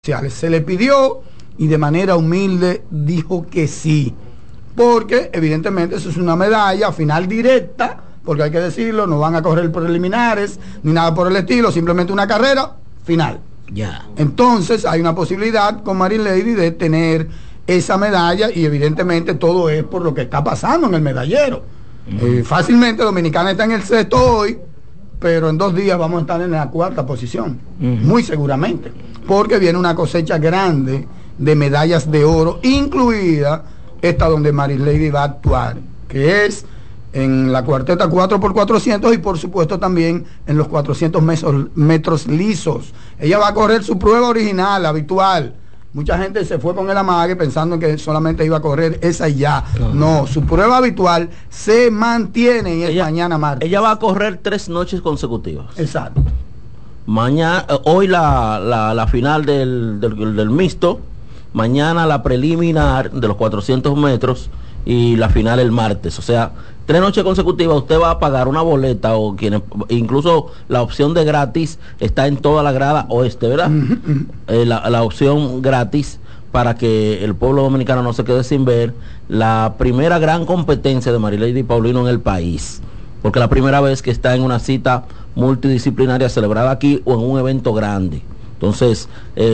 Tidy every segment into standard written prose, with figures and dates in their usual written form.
Se le pidió y de manera humilde dijo que sí, porque evidentemente eso es una medalla final directa, porque hay que decirlo, no van a correr preliminares ni nada por el estilo, simplemente una carrera final. Ya. Entonces hay una posibilidad con Marin Lady de tener esa medalla y evidentemente todo es por lo que está pasando en el medallero. Fácilmente Dominicana está en el sexto hoy, pero en 2 días vamos a estar en la 4ª posición, muy seguramente, porque viene una cosecha grande de medallas de oro, incluida esta donde Marin Lady va a actuar, que es en la cuarteta 4x400 y por supuesto también en los 400 metros lisos. Ella va a correr su prueba original, habitual. Mucha gente se fue con el amague pensando que solamente iba a correr esa y ya. No, su prueba habitual se mantiene y es mañana martes. Ella va a correr 3 noches consecutivas. Exacto. Mañana, hoy la final del mixto, mañana la preliminar de los 400 metros y la final el martes. O sea, 3 noches consecutivas usted va a pagar una boleta o incluso la opción de gratis está en toda la grada oeste, ¿verdad? La opción gratis para que el pueblo dominicano no se quede sin ver la primera gran competencia de Marin Lady Paulino en el país, porque la primera vez que está en una cita multidisciplinaria celebrada aquí o en un evento grande. Entonces,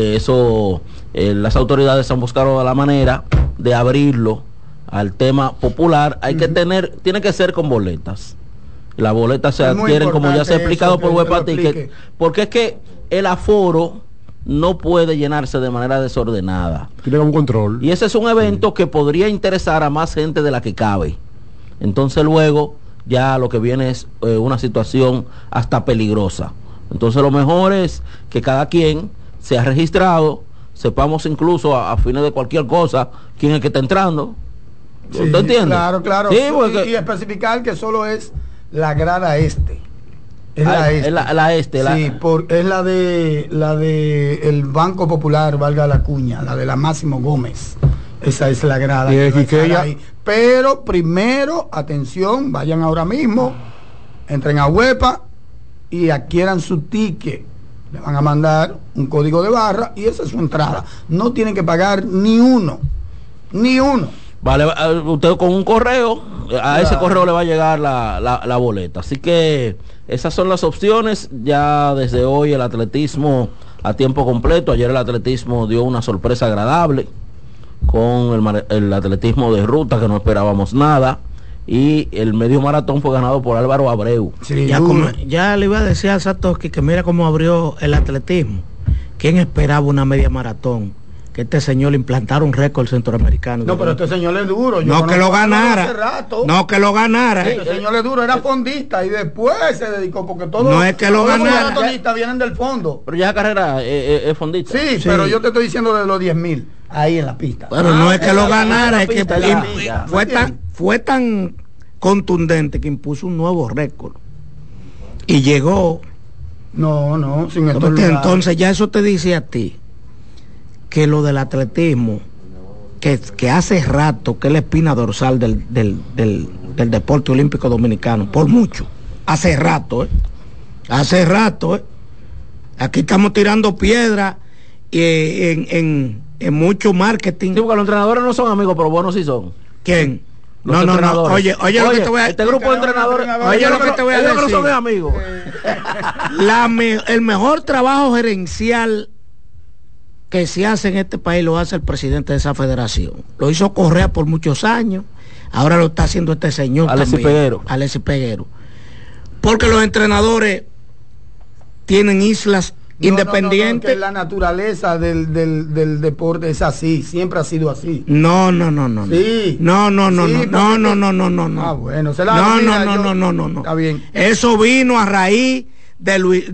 las autoridades han buscado la manera de abrirlo al tema popular. Tiene que ser con boletas. Las boletas se adquieren, como ya se ha explicado por Huepa Ticket, porque es que el aforo no puede llenarse de manera desordenada. Tiene un control. Y ese es un evento que podría interesar a más gente de la que cabe. Entonces luego ya lo que viene es una situación hasta peligrosa. Entonces lo mejor es que cada quien sea registrado, sepamos incluso a fines de cualquier cosa quién es que está entrando. Sí, ¿Usted entiende? Claro. Sí, porque... y especificar que solo es la grada este. Es la este. Es la de el Banco Popular, valga la cuña, la de la Máximo Gómez. Esa es la grada. Pero primero, atención, vayan ahora mismo, entren a Huepa y adquieran su ticket. Le van a mandar un código de barra y esa es su entrada. No tienen que pagar ni uno. Vale, usted con un correo, ese correo le va a llegar la boleta. Así que esas son las opciones. Ya desde hoy el atletismo a tiempo completo. Ayer el atletismo dio una sorpresa agradable con el atletismo de ruta, que no esperábamos nada. Y el medio maratón fue ganado por Álvaro Abreu. Sí, ya le iba a decir a Satoshi que mira cómo abrió el atletismo. ¿Quién esperaba una media maratón? Que este señor implantara un récord centroamericano. No, pero este señor es duro. No que lo ganara. No que lo ganara. Este señor es duro, era fondista y después se dedicó, porque todos no es que lo ganara. Los maratonistas vienen del fondo. Pero ya carrera es fondista. Sí, pero yo te estoy diciendo de los 10.000 ahí en la pista. Pero no es que lo ganara, es que fue tan contundente que impuso un nuevo récord y llegó. No, sin esto. Entonces ya eso te dice a ti que lo del atletismo, que hace rato que es la espina dorsal del deporte olímpico dominicano, por mucho, hace rato. Aquí estamos tirando piedras en mucho marketing. Sí, porque los entrenadores no son amigos, pero buenos sí son. ¿Quién? No. Oye, lo que te voy a este grupo de entrenadores, oye lo que te voy a decir. No son amigos. El mejor trabajo gerencial que se hace en este país lo hace el presidente de esa federación. Lo hizo Correa por muchos años, ahora lo está haciendo este señor Alexis Peguero. Porque los entrenadores tienen islas independientes. Que la naturaleza del deporte es así, siempre ha sido así. No. Sí. No. Ah, bueno, no. Está bien. Eso vino a raíz de Ludwig.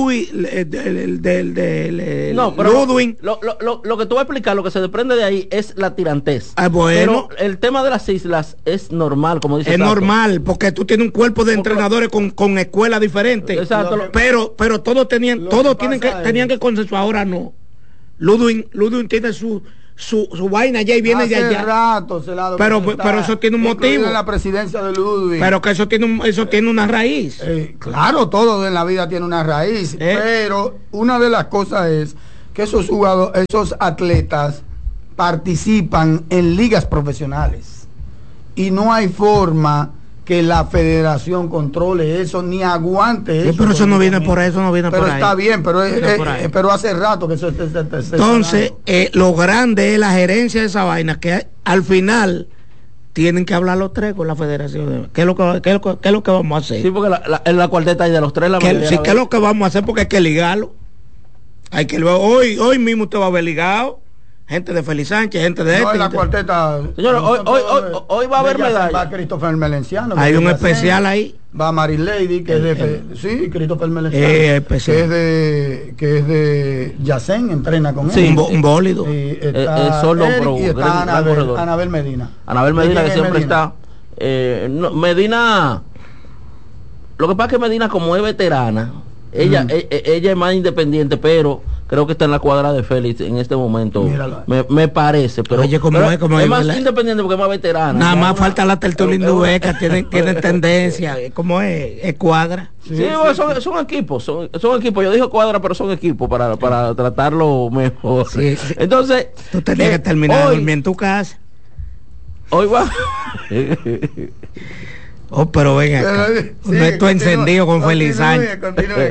Lo que tú vas a explicar, lo que se desprende de ahí es la tirantez. Bueno. Pero el tema de las islas es normal, como dice. Es normal, porque tú tienes un cuerpo de entrenadores con escuelas diferentes. Exacto. Pero todos tenían que consensuar. Ahora no. Ludwig tiene su vaina allá y viene de allá. Rato pero eso tiene un motivo. En la presidencia de Ludwig. Pero que eso tiene una raíz. Claro, todo en la vida tiene una raíz. Pero una de las cosas es que esos atletas participan en ligas profesionales y no hay forma que la federación controle eso ni aguante sí, eso. Pero eso no viene por ahí, eso no viene pero por ahí. Pero está bien, pero hace rato que eso entonces lo grande es la gerencia de esa vaina, que al final tienen que hablar los tres con la federación. ¿Qué es lo que vamos a hacer? Sí, porque en la cuarteta hay de los tres. Sí, ¿qué es lo que vamos a hacer? Porque hay que ligarlo. Hay que hoy mismo usted va a ver ligado. Gente de Félix Sánchez, gente de no, en la cuarteta. Señores, hoy va a haber medalla. Va Christopher Melenciano. Hay un especial ahí. Va Mary Lady, que es de sí, Christopher Melenciano. Que es de Yacén, entrena con él. Un bólido. Está solo y está Anabel Medina. Anabel Medina, que siempre está. Medina. Lo que pasa es que Medina, como es veterana, ella es más independiente, pero creo que está en la cuadra de Félix en este momento. Me parece, pero, oye, es más independiente porque es más veterana. Nada más falta la tertulia indueca, tienen tendencia, como es cuadra. Sí, son equipos, son equipos. Yo dije cuadra, pero son equipos para tratarlo mejor. Sí. Entonces, tú tenías que terminar de dormir en tu casa. Hoy va. Pero venga acá. No estoy encendido con Félix Sánchez.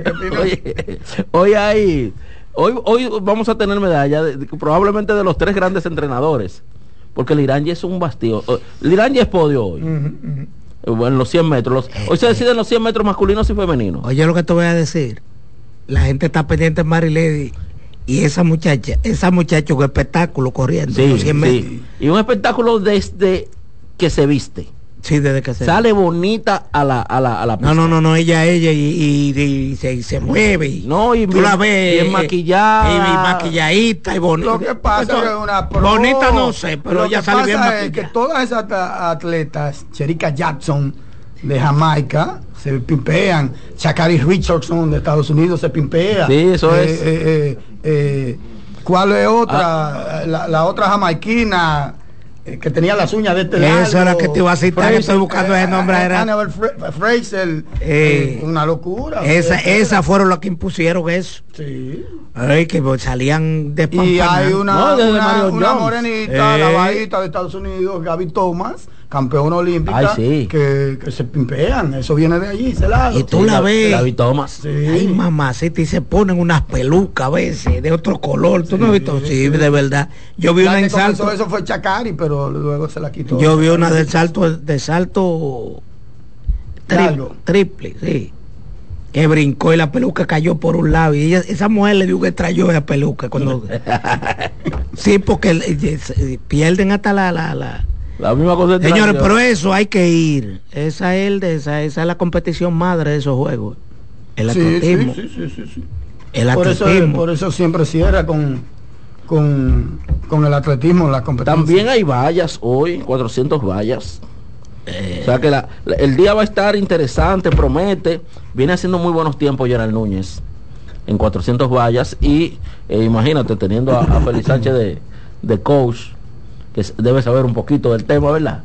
Hoy vamos a tener medalla probablemente de los tres grandes entrenadores, porque el Irán ya es un bastión. El Irán ya es podio hoy. En los 100 metros. Hoy se deciden los 100 metros masculinos y femeninos. Oye, lo que te voy a decir. La gente está pendiente de Mary Lady y esa muchacha un espectáculo corriendo. Sí, los 100 metros. Sí. Y un espectáculo desde que se viste. Sí, desde que sale bonita a la pista. No, ella y se mueve y no, y tú la ves bien maquillada y maquilladita y bonita. Lo que pasa es que una bonita no sé, pero ella sale bien maquillada. Es que todas esas atletas, Shericka Jackson de Jamaica, se pimpean. Sha'Carri Richardson de Estados Unidos se pimpea. Sí, eso es. ¿Cuál es otra? La otra jamaiquina que tenía las uñas de este lado. Eso era que te iba a citar, que estoy buscando ese nombre. Era Annabelle Fraser. Una locura. Esas fueron las que impusieron eso. Sí. Ay, que salían de y hay una morenita, la bajita de Estados Unidos, Gaby Thomas, campeona olímpica, que se pimpean. Eso viene de allí, ese lado. Y tú la ves. Gaby Thomas. Sí. Ay, mamacita, y se ponen unas pelucas a veces de otro color. ¿Tú no has visto? Sí, de verdad. Yo vi una en salto. Eso fue Sha'Carri, pero luego se la quitó. Yo vi una de salto triple, sí. Que brincó y la peluca cayó por un lado y esa mujer le dio que trayó esa peluca cuando sí, porque pierden hasta la misma cosa. Señores, pero eso hay que ir. Esa es la competición madre de esos juegos. El atletismo. Sí. El atletismo. Por eso siempre cierra con el atletismo la competencia. También hay vallas hoy, 400 vallas. O sea que el día va a estar interesante, promete. Viene haciendo muy buenos tiempos Gerald Núñez en 400 vallas. Y imagínate, teniendo a Félix Sánchez de coach, que debe saber un poquito del tema, ¿verdad?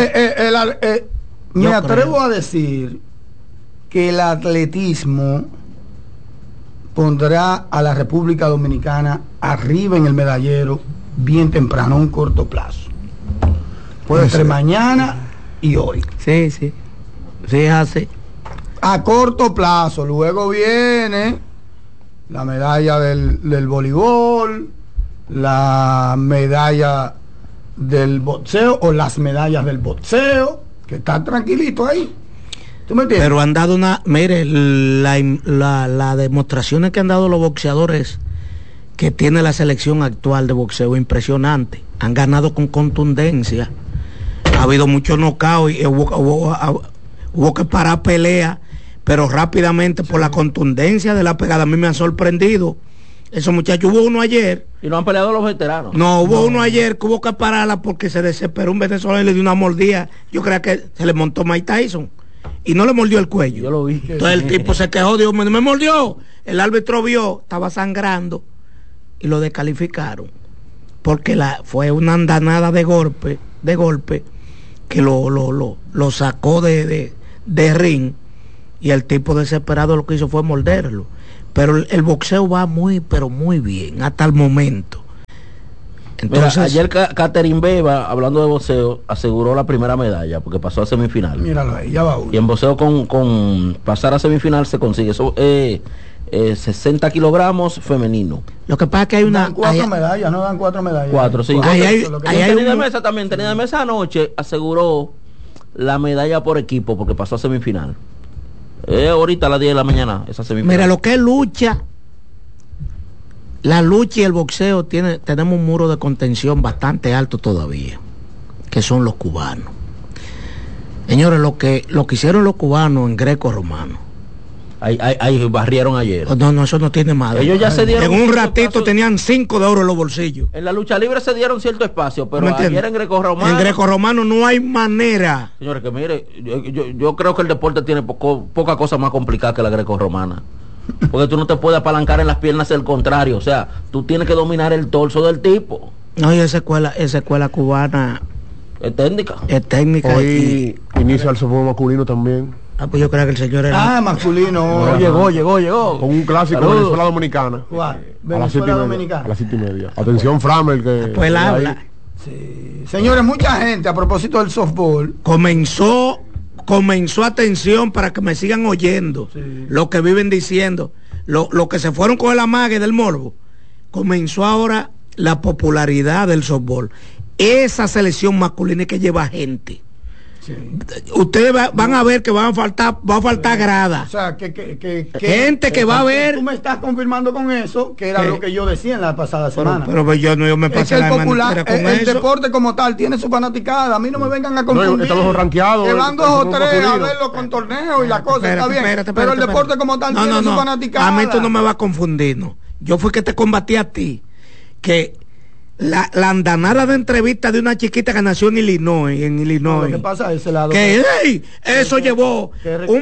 Me atrevo a decir que el atletismo pondrá a la República Dominicana arriba en el medallero bien temprano, a un corto plazo. Puede ser mañana y hoy. Sí, es así. A corto plazo. Luego viene la medalla del voleibol, la medalla del boxeo o las medallas del boxeo, que está tranquilito ahí. ¿Tú me entiendes? Pero han dado las demostraciones que han dado los boxeadores que tiene la selección actual de boxeo impresionante. Han ganado con contundencia. Ha habido muchos knockouts y hubo que parar pelea, pero rápidamente por la contundencia de la pegada. A mí me han sorprendido esos muchachos. Hubo uno ayer. ¿Y no han peleado los veteranos? No, hubo uno ayer que hubo que pararla porque se desesperó un venezolano y le dio una mordida. Yo creía que se le montó Mike Tyson y no le mordió el cuello. Yo lo vi. Entonces el tipo se quejó, dijo, me mordió. El árbitro vio, estaba sangrando y lo descalificaron porque fue una andanada de golpe que lo sacó de ring, y el tipo desesperado lo que hizo fue morderlo. pero el boxeo va muy, pero muy bien hasta el momento. Entonces, mira, ayer Catherine Beba, hablando de boxeo, aseguró la primera medalla porque pasó a semifinal. Míralo ahí, ya va uno. Y en boxeo con pasar a semifinal se consigue eso, 60 kilogramos femenino. Lo que pasa es que hay una... Dan 4 medallas, no dan 4 medallas. 4, sí. Hay Tenida de Mesa también, Tenida de Mesa anoche aseguró la medalla por equipo porque pasó a semifinal. Ahorita a las 10 de la mañana esa semifinal. Mira, lo que es lucha, la lucha y el boxeo tenemos un muro de contención bastante alto todavía, que son los cubanos. Señores, lo que hicieron los cubanos en greco-romano. Ahí barrieron ayer. No, eso no tiene madre. Ellos ya se dieron en un ratito tenían 5 de oro en los bolsillos. En la lucha libre se dieron cierto espacio, pero ayer en greco-romano. En greco-romano no hay manera. Señores, que mire, yo creo que el deporte tiene poca cosa más complicada que la greco-romana. Porque tú no te puedes apalancar en las piernas del contrario. O sea, tú tienes que dominar el torso del tipo. No, y esa escuela cubana es técnica. Es técnica. Hoy inicia el softball masculino también. Pues yo creo que el señor era... masculino. Llegó. Con un clásico de Venezuela Dominicana. Venezuela Dominicana. A las 7:30. Atención, Framer, que... Pues él habla. Sí. Señores, mucha gente, a propósito del softball... Comenzó, atención para que me sigan oyendo. Sí. Lo que viven diciendo. Lo que se fueron con el amague del morbo. Comenzó ahora la popularidad del softball. Esa selección masculina que lleva gente. Sí. Ustedes van a ver que va a faltar grada. O sea, gente que va a ver. Tú me estás confirmando con eso, que era lo que yo decía en la pasada semana. Pero yo me pasé la popular, el deporte como tal tiene su fanaticada. A mí no me vengan a confundir. No, estamos rankeados. Que van 2 o 3 a verlo con torneos y la cosa está bien. Pero el deporte como tal tiene su fanaticada. A mí tú no me vas a confundir, no. Yo fui que te combatí a ti. Que la andanada de entrevista de una chiquita que nació en Illinois. No, lo que pasa es ese lado. Que eso llevó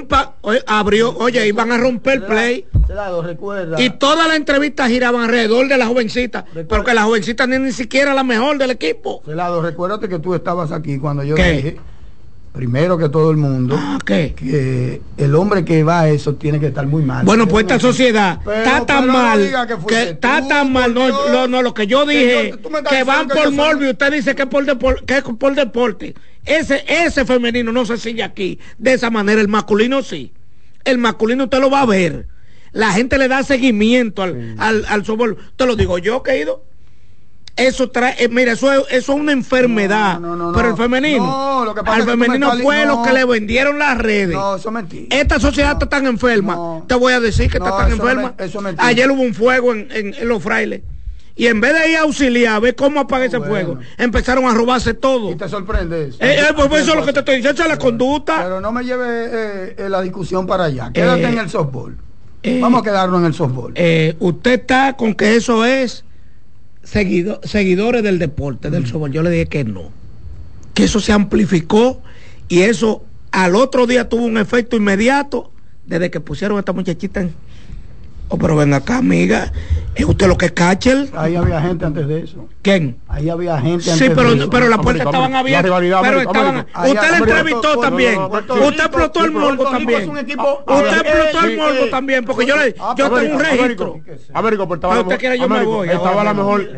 abrió, oye, iban a romper el play. Recuerda. Y todas las entrevistas giraban alrededor de la jovencita. Pero que la jovencita ni siquiera la mejor del equipo. Recuérdate que tú estabas aquí cuando yo dije, primero que todo el mundo, que el hombre que va a eso tiene que estar muy mal. Bueno, pues esta sociedad está tan mal, que está tan mal. No, lo que yo dije, que van por morbo, usted dice que es por deporte. Ese femenino no se sigue aquí de esa manera. El masculino sí. El masculino usted lo va a ver. La gente le da seguimiento al softball. Te lo digo yo que he ido. Eso trae, mira, eso es una enfermedad. Pero el femenino, al femenino fue lo que le vendieron las redes. No, eso es mentira. Esta sociedad está tan enferma. Te voy a decir que está tan enferma. Ayer hubo un fuego en los frailes. Y en vez de ir a auxiliar, a ver cómo apaga ese fuego, empezaron a robarse todo. ¿Y te sorprende eso? Pues eso es lo que te estoy diciendo, esa es la conducta. Pero no me lleve la discusión para allá. Quédate en el softball. Vamos a quedarnos en el softball. Usted está con que eso es seguidores del deporte, del softball. Yo le dije que no. Que eso se amplificó y eso al otro día tuvo un efecto inmediato desde que pusieron a esta muchachita en... pero ven acá, amiga, ¿es usted lo que es catcher? Ahí había gente antes de eso. ¿Quién? Ahí había gente antes de eso. Sí, pero las puertas estaban abiertas. Pero estaban... Usted le entrevistó también. Usted explotó el morbo también. Usted explotó el morbo también, porque yo tengo un registro. Américo, pero usted quiere yo me voy. Estaba la mejor...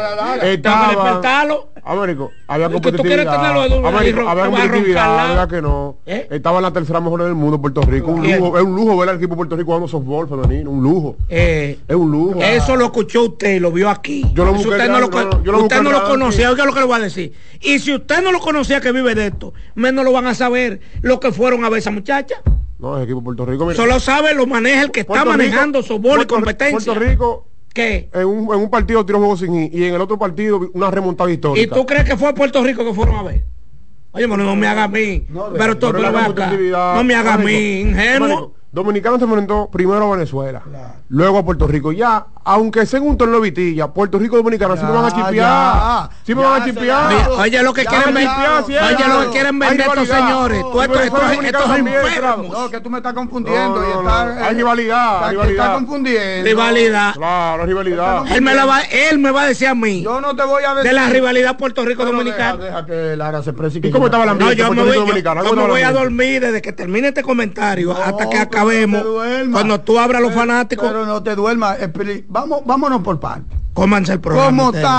Despertarlo. Américo, había competitividad. Había competitividad, había que no. Estaba en la tercera mejor del mundo, Puerto Rico. Es un lujo ver al equipo de Puerto Rico jugando softball femenino, un lujo. Es un lujo. Eso lo escuchó usted y lo vio aquí. Yo lo busqué, usted no lo conocía, oiga lo que le voy a decir. Y si usted no lo conocía que vive de esto, menos lo van a saber los que fueron a ver a esa muchacha. No, el equipo de Puerto Rico. Mira, solo sabe, lo maneja el que está manejando softball y competencia. Puerto Rico. ¿Qué? En un partido tiró juego sin ir y en el otro partido una remontada histórica. ¿Y tú crees que fue a Puerto Rico que fueron a ver? Oye, bueno, no me haga a mí. No me haga a mí, ingenuo. Dominicano se enfrentó primero a Venezuela, luego a Puerto Rico. Ya, aunque según torneo Vitilla, Puerto Rico y Dominicano sí me van a chipear. Sí me van a chipear. Oye, lo que quieren vender estos señores. Estos enfermos. No, que tú me estás confundiendo. Hay rivalidad. Está confundiendo. Rivalidad. Claro, rivalidad. Él me va a decir a mí. Yo no te voy a decir. De la rivalidad Puerto Rico-Dominicano. Deja que Lara se exprese. ¿Y cómo estaba la ambiente? No, yo me voy a dormir desde que termine este comentario hasta que acabe sabemos. Cuando tú abras a los fanáticos. Pero no te duermas. Vámonos por parte. Cómanse el programa. ¿Cómo está?